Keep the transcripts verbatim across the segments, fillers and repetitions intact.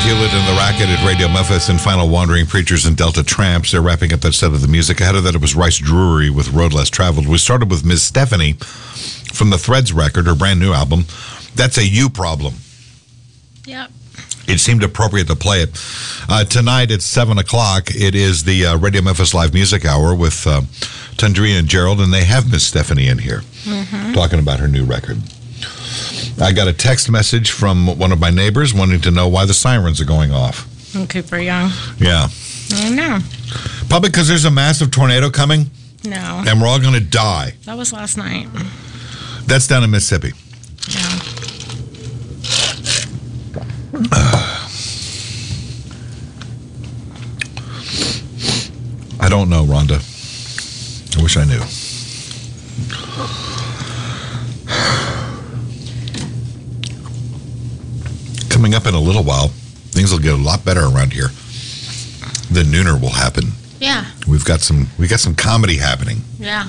Hewlett and the Racket at Radio Memphis and Final Wandering Preachers and Delta Tramps. They're wrapping up that set of the music. Ahead of that, it was Rice Drury with Road Less Traveled. We started with Miz Stephanie from the Threads record, her brand new album. That's a you problem. Yep. It seemed appropriate to play it. Uh, tonight at seven o'clock, it is the uh, Radio Memphis Live Music Hour with uh, Tundria and Gerald, and they have Miss Stephanie in here mm-hmm. talking about her new record. I got a text message from one of my neighbors wanting to know why the sirens are going off. In Cooper Young. Yeah. I know. Probably because there's a massive tornado coming. No. And we're all going to die. That was last night. That's down in Mississippi. Yeah. I don't know, Rhonda. I wish I knew. Coming up in a little while, things will get a lot better around here. The nooner will happen. Yeah. We've got some we got some comedy happening. Yeah.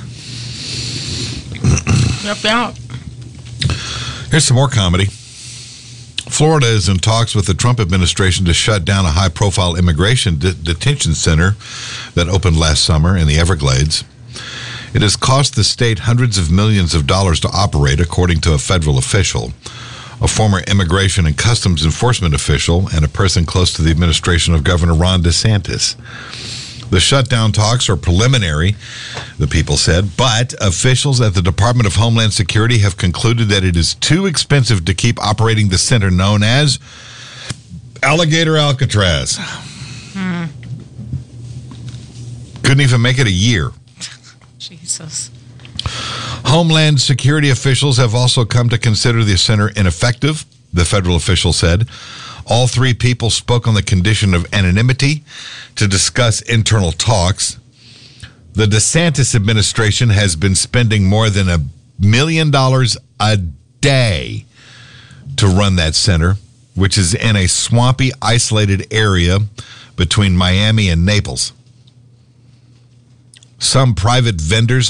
Yep, yep. Here's some more comedy. Florida is in talks with the Trump administration to shut down a high-profile immigration de- detention center that opened last summer in the Everglades. It has cost the state hundreds of millions of dollars to operate, according to a federal official. A former immigration and customs enforcement official and a person close to the administration of Governor Ron DeSantis. The shutdown talks are preliminary, the people said, but officials at the Department of Homeland Security have concluded that it is too expensive to keep operating the center known as Alligator Alcatraz. Hmm. Couldn't even make it a year. Jesus. Homeland Security officials have also come to consider the center ineffective, the federal official said. All three people spoke on the condition of anonymity to discuss internal talks. The DeSantis administration has been spending more than a million dollars a day to run that center, which is in a swampy, isolated area between Miami and Naples. Some private vendors